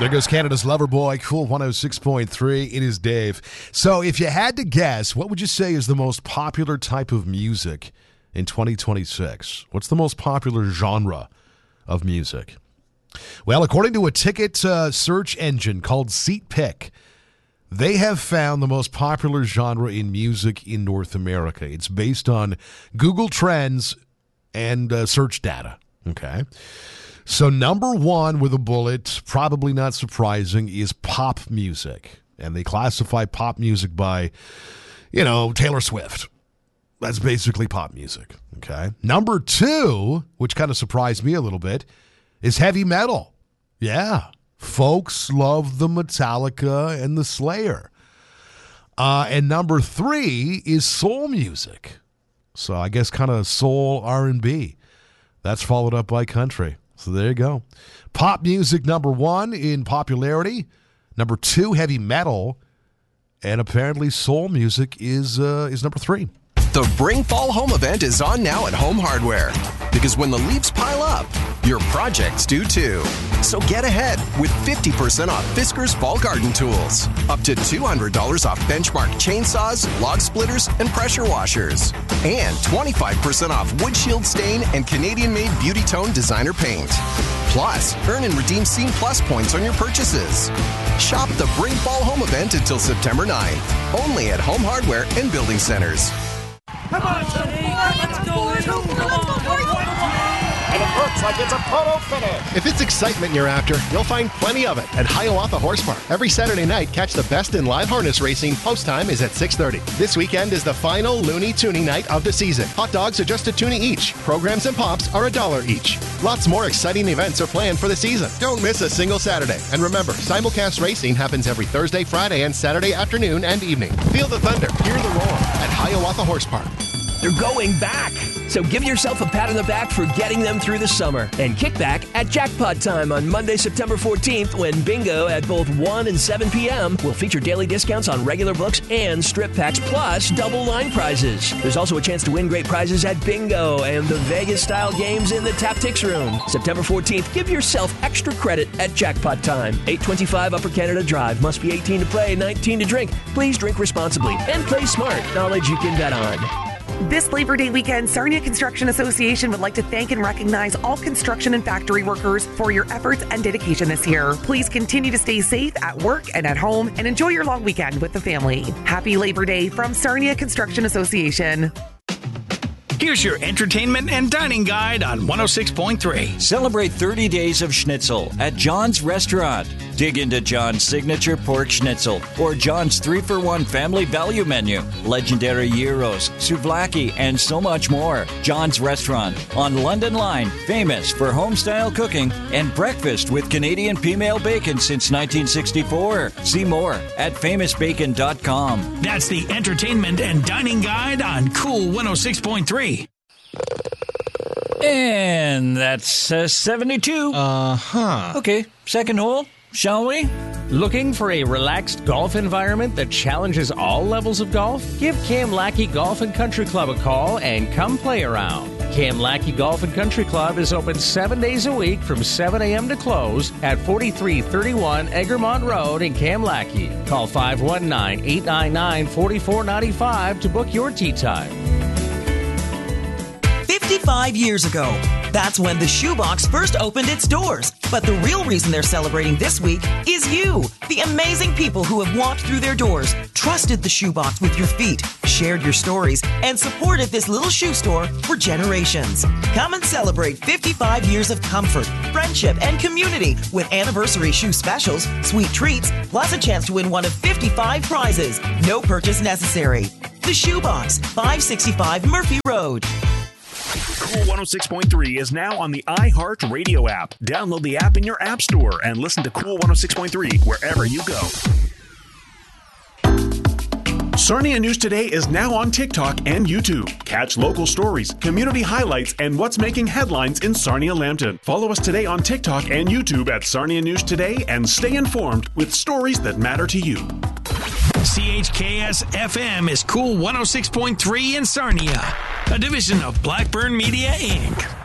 There goes Canada's lover boy, Cool 106.3. It is Dave. So if you had to guess, what would you say is the most popular type of music in 2026? What's the most popular genre of music? Well, according to a ticket search engine called SeatPick, they have found the most popular genre in music in North America. It's based on Google Trends and search data. Okay. So number one with a bullet, probably not surprising, is pop music. And they classify pop music by, Taylor Swift. That's basically pop music. Okay. Number two, which kind of surprised me a little bit, is heavy metal. Yeah. Folks love the Metallica and the Slayer. And number three is soul music. So I guess kind of soul R&B. That's followed up by country. So there you go. Pop music, number one in popularity. Number two, heavy metal. And apparently soul music is number three. The Bring Fall Home event is on now at Home Hardware. Because when the leaves pile up, your projects do too. So get ahead with 50% off Fiskars Fall Garden Tools. Up to $200 off Benchmark chainsaws, log splitters, and pressure washers. And 25% off Wood Shield Stain and Canadian-made Beauty Tone designer paint. Plus, earn and redeem Scene Plus points on your purchases. Shop the Bring Fall Home event until September 9th. Only at Home Hardware and Building Centers. Come on, let's go. And it looks like it's a photo finish. If it's excitement you're after, you'll find plenty of it at Hiawatha Horse Park. Every Saturday night, catch the best in live harness racing. Post time is at 6:30. This weekend is the final Looney Toonie night of the season. Hot dogs are just $1 each. Programs and pops are $1 each. Lots more exciting events are planned for the season. Don't miss a single Saturday. And remember, simulcast racing happens every Thursday, Friday, and Saturday afternoon and evening. Feel the thunder, hear the roar at Hiawatha Horse Park. They're going back. So give yourself a pat on the back for getting them through the summer. And kick back at Jackpot Time on Monday, September 14th, when Bingo at both 1 and 7 p.m. will feature daily discounts on regular books and strip packs, plus double line prizes. There's also a chance to win great prizes at Bingo and the Vegas-style games in the Taptics Room. September 14th, give yourself extra credit at Jackpot Time. 825 Upper Canada Drive. Must be 18 to play, 19 to drink. Please drink responsibly and play smart. Knowledge you can bet on. This Labor Day weekend, Sarnia Construction Association would like to thank and recognize all construction and factory workers for your efforts and dedication this year. Please continue to stay safe at work and at home and enjoy your long weekend with the family. Happy Labor Day from Sarnia Construction Association. Here's your entertainment and dining guide on 106.3. Celebrate 30 days of schnitzel at John's Restaurant. Dig into John's signature pork schnitzel or John's 3-for-1 family value menu, legendary gyros, souvlaki, and so much more. John's Restaurant on London Line, famous for home-style cooking and breakfast with Canadian female bacon since 1964. See more at famousbacon.com. That's the entertainment and dining guide on Cool 106.3. And that's 72. Okay, second hole, shall we? Looking for a relaxed golf environment that challenges all levels of golf? Give Cam Lackey Golf and Country Club a call and come play around. Cam Lackey Golf and Country Club is open 7 days a week from 7 a.m. to close at 4331 Egremont Road in Cam Lackey. Call 519-899-4495 to book your tee time. 55 years ago. That's when the Shoebox first opened its doors. But the real reason they're celebrating this week is you, the amazing people who have walked through their doors, trusted the Shoebox with your feet, shared your stories, and supported this little shoe store for generations. Come and celebrate 55 years of comfort, friendship, and community with anniversary shoe specials, sweet treats, plus a chance to win one of 55 prizes. No purchase necessary. The Shoebox, 565 Murphy Road. Cool 106.3 is now on the iHeart Radio app. Download the app in your app store and listen to Cool 106.3 wherever you go. Sarnia News Today is now on TikTok and YouTube. Catch local stories, community highlights, and what's making headlines in Sarnia-Lambton. Follow us today on TikTok and YouTube at Sarnia News Today and stay informed with stories that matter to you. CHKS-FM is Cool 106.3 in Sarnia, a division of Blackburn Media, Inc.